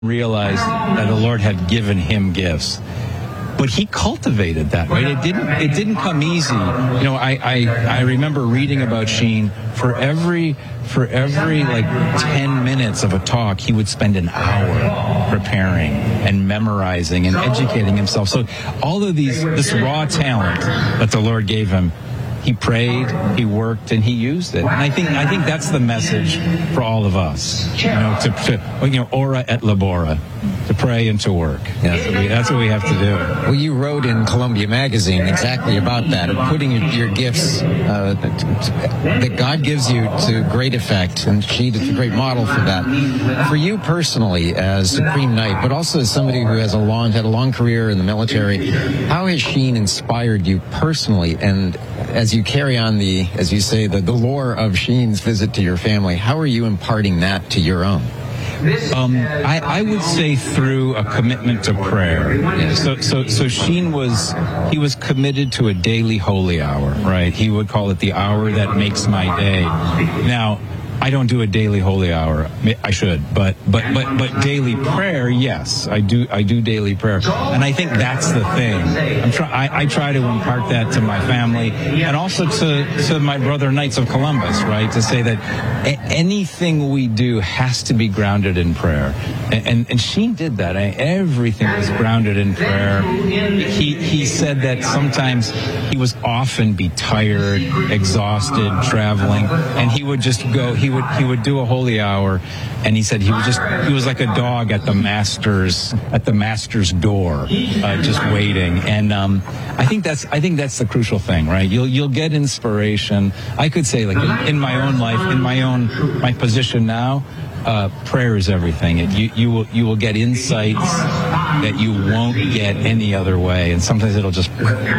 realized that the Lord had given him gifts. But he cultivated that, right? It didn't come easy. You know, I remember reading about Sheen. For every like 10 minutes of a talk, he would spend an hour preparing and memorizing and educating himself. So all of this raw talent that the Lord gave him, he prayed, he worked, and he used it. And I think that's the message for all of us. You know, ora et labora, to pray and to work. Yeah, that's what we have to do. Well, you wrote in Columbia Magazine exactly about that, of putting your gifts that God gives you to great effect, and Sheen is a great model for that. For you personally, as Supreme Knight, but also as somebody who has had a long career in the military, how has Sheen inspired you personally? And as you carry on as you say, the lore of Sheen's visit to your family, how are you imparting that to your own? I would say through a commitment to prayer. Yeah. So Sheen was committed to a daily holy hour, right? He would call it the hour that makes my day. Now, I don't do a daily holy hour. I should, but daily prayer, yes, I do daily prayer, and I think that's the thing. I try to impart that to my family, and also to my brother Knights of Columbus, right? To say that anything we do has to be grounded in prayer, and Sheen did that. Everything was grounded in prayer. He said that sometimes he was often be tired, exhausted, traveling, and he would just go. He would do a holy hour, and he said he was like a dog at the master's door, just waiting. And I think that's the crucial thing, right? You'll get inspiration. I could say, like, in my own life, in my position now, prayer is everything. You will get insights that you won't get any other way, and sometimes it'll just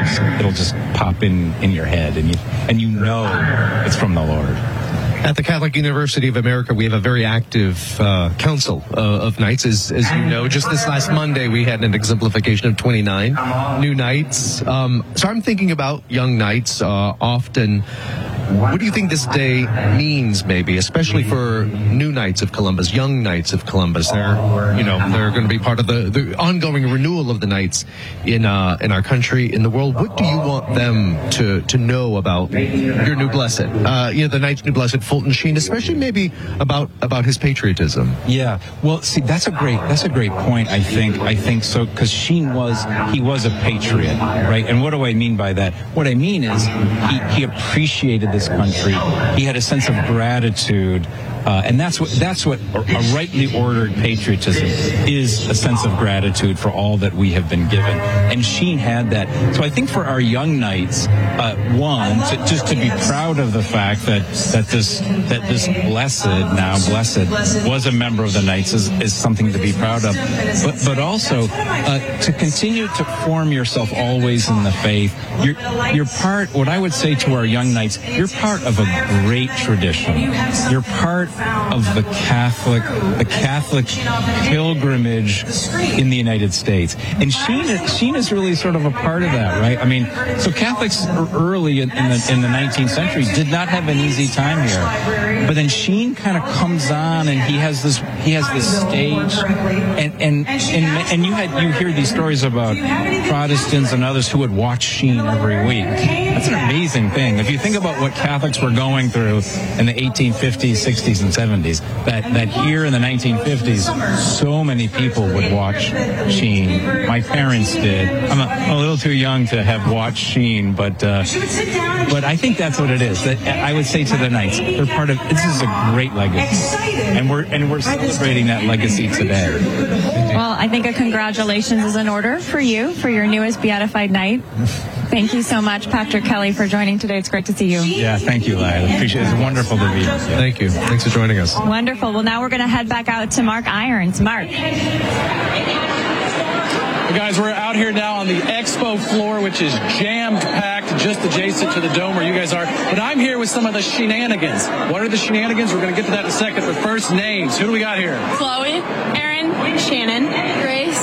pop in your head, and you know it's from the Lord. At the Catholic University of America, we have a very active council of Knights. As you know, just this last Monday, we had an exemplification of 29 new Knights. So I'm thinking about young Knights often. What do you think this day means, maybe, especially for new Knights of Columbus, young Knights of Columbus? They're going to be part of the ongoing renewal of the Knights in our country, in the world. What do you want them to know about your new blessed, the Knights New Blessed Fulton Sheen, especially maybe about his patriotism? Yeah, well, see, that's a great point. I think so, because Sheen was a patriot, right? And what do I mean by that? What I mean is he appreciated this country. He had a sense of gratitude, and that's what a rightly ordered patriotism is, a sense of gratitude for all that we have been given. And Sheen had that. So I think for our young Knights, just to be proud of the fact that this blessed was a member of the Knights is something to be proud of. But also to continue to form yourself always in the faith. You're part. What I would say to our young Knights, you're part of a great tradition. You're part of the Catholic pilgrimage in the United States. And Sheen is really sort of a part of that, right? I mean, so Catholics early in the 19th century did not have an easy time here. But then Sheen kind of comes on, and he has this stage, and you hear these stories about Protestants and others who would watch Sheen every week. That's an amazing thing. If you think about what Catholics were going through in the 1850s, 60s, and 70s, that here in the 1950s, so many people would watch Sheen. My parents did. I'm a little too young to have watched Sheen, but I think that's what it is. That I would say to the Knights, they're part of. This is a great legacy, and we're celebrating that legacy today. Well, I think a congratulations is in order for you for your newest beatified Knight. Thank you so much, Patrick Kelly, for joining today. It's great to see you. Yeah, thank you, Lyle. Appreciate it. It's wonderful to be here. Thank you. Thanks for joining us. Wonderful. Well, now we're going to head back out to Mark Irons. Mark. Guys, we're out here now on the expo floor, which is jam-packed, just adjacent to the dome where you guys are. But I'm here with some of the shenanigans. What are the shenanigans? We're going to get to that in a second. But first, names. Who do we got here? Chloe, Aaron, Shannon, Grace,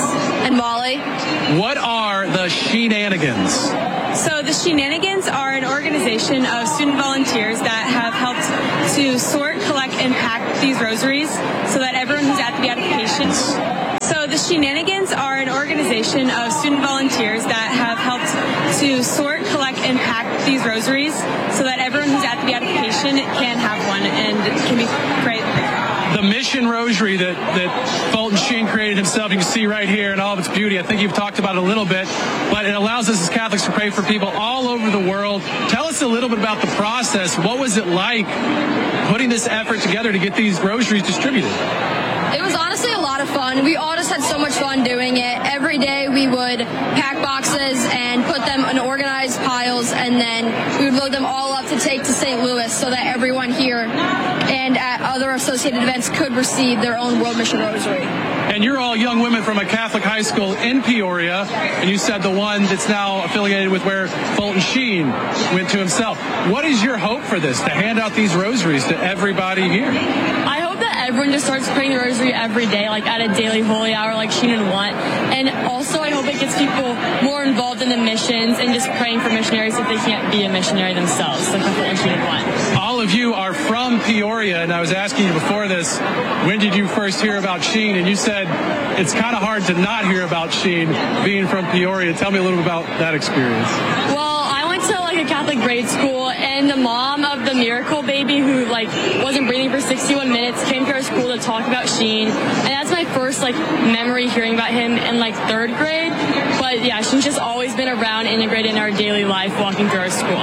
And Molly. What are the Sheenanigans? So the Sheenanigans are an organization of student volunteers that have helped to sort, collect, and pack these rosaries so that everyone who's at the beatification. So the Sheenanigans are an organization of student volunteers that have helped to sort, collect, and pack these rosaries so that everyone who's at the beatification can have one and can be great. The mission rosary that Fulton Sheen created himself, you can see right here in all of its beauty. I think you've talked about it a little bit, but it allows us as Catholics to pray for people all over the world. Tell us a little bit about the process. What was it like putting this effort together to get these rosaries distributed? It was honestly a lot of fun. We all just had so much fun doing it. Every day we would pack boxes and put them in organized piles, and then we would load them all up to take to St. Louis so that everyone here and at other associated events could receive their own World Mission Rosary. And you're all young women from a Catholic high school in Peoria, and you said the one that's now affiliated with where Fulton Sheen went to himself. What is your hope for this, to hand out these rosaries to everybody here? I hope that everyone just starts praying the rosary every day, like at a daily holy hour like Sheen would want. And also I hope it gets people more involved in the missions and just praying for missionaries if they can't be a missionary themselves, like Fulton Sheen would want. All of you are from Peoria, and I was asking you before this, when did you first hear about Sheen? And you said it's kind of hard to not hear about Sheen being from Peoria. Tell me a little about that experience. Well, I went to like a Catholic grade school, and the mom of the miracle baby who like wasn't breathing for 61 minutes came to our school to talk about Sheen, and that's my first like memory hearing about him in like third grade. But yeah, Sheen's just always been around, integrated in our daily life, walking through our school.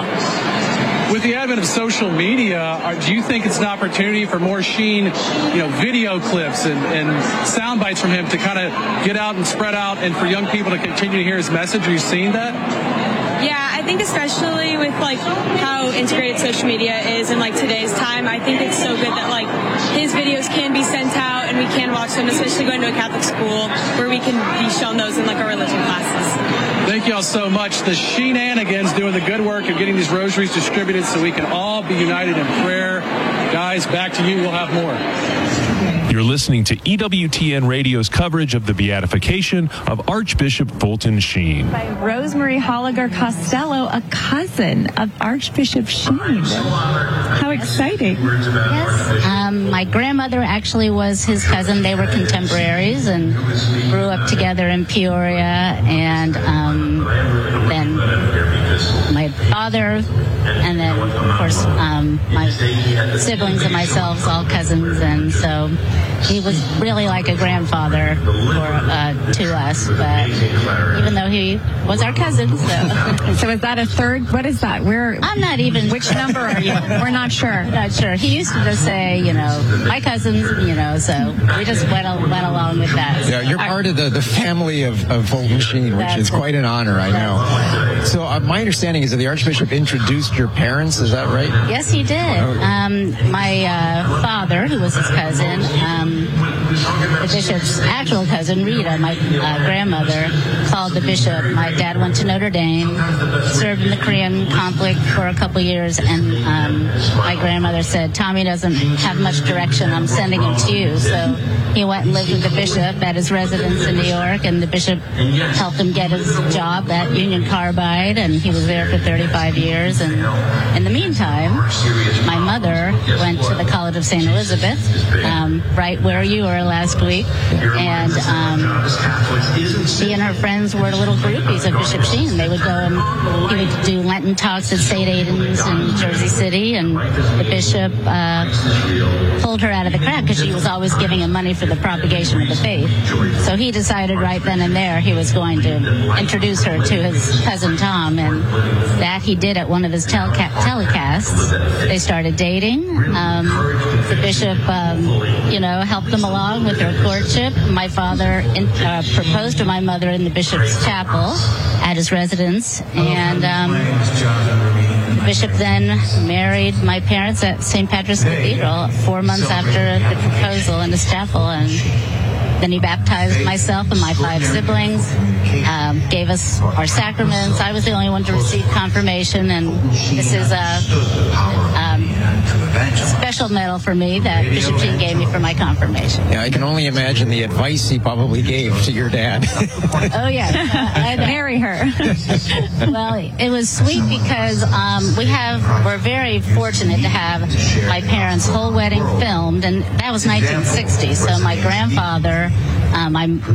With the advent of social media, do you think it's an opportunity for more Sheen, video clips and sound bites from him to kind of get out and spread out, and for young people to continue to hear his message? Are you seeing that? Yeah, I think especially with like how integrated social media is in like today's time, I think it's so good that like his videos can be sent out and we can watch them, especially going to a Catholic school where we can be shown those in like our religion classes. Thank you all so much. The Sheenanigans doing the good work of getting these rosaries distributed so we can all be united in prayer. Guys, back to you. We'll have more. You're listening to EWTN Radio's coverage of the beatification of Archbishop Fulton Sheen. By Rosemary Holliger Costello, a cousin of Archbishop Sheen. How exciting. Yes. My grandmother actually was his cousin. They were contemporaries and grew up together in Peoria. And then my father, and then, of course, my siblings and myself, all cousins. And so he was really like a grandfather to us, but even though he was our cousin. So is that a third? What is that? I'm not even. Which number are you? We're not sure. Not sure. He used to just say, my cousins, so we just went along with that. Yeah, you're part of the family of Fulton Sheen, which is quite an honor, I know. So my understanding is that the Archbishop introduced your parents, is that right? Yes, he did. My father, who was his cousin, the bishop's actual cousin, Rita, my grandmother, called the bishop. My dad went to Notre Dame, served in the Korean conflict for a couple years, and my grandmother said, Tommy doesn't have much direction, I'm sending him to you. So he went and lived with the bishop at his residence in New York, and the bishop helped him get his job at Union Carbide, and he was there for 35 years. And in the meantime, my mother went to the College of St. Elizabeth, right where you were last week, and she and her friends were little groupies of Bishop Sheen. They would go and he would do Lenten talks at St. Aidan's in Jersey City, and the bishop pulled her out of the crowd because she was always giving him money for the propagation of the faith. So he decided right then and there he was going to introduce her to his cousin Tom, and that he did at one of his telecasts. They started dating. The bishop, helped them along with their courtship. My father proposed to my mother in the bishop's chapel at his residence, and the bishop then married my parents at St. Patrick's Cathedral 4 months after the proposal in his chapel, and Then he baptized myself and my 5 siblings, gave us our sacraments. I was the only one to receive confirmation, and this is a special medal for me that Bishop Sheen gave me for my confirmation. Yeah, I can only imagine the advice he probably gave to your dad. Oh, yeah. Marry her. Well, it was sweet because we're very fortunate to have my parents' whole wedding filmed, and that was 1960. So my grandfather, my